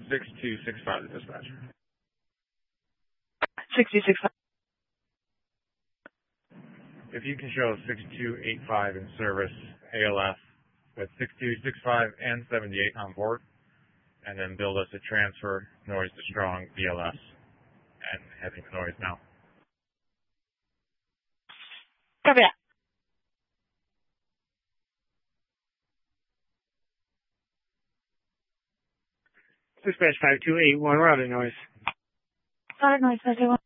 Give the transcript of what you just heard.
6265 dispatch. 6265. If you can show 6285 in service ALF with 6265 and 78 on board, and then build us a transfer noise to strong BLS and heading the noise now. Copy that. Dispatch 5281, routing noise. Routing noise, 521.